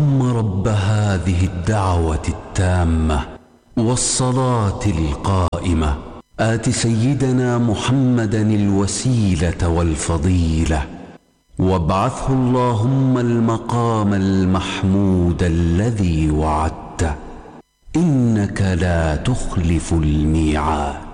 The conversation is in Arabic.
اللهم رب هذه الدعوة التامة والصلاة القائمة آت سيدنا محمدا الوسيلة والفضيلة وابعثه اللهم المقام المحمود الذي وعدته إنك لا تخلف الميعاد.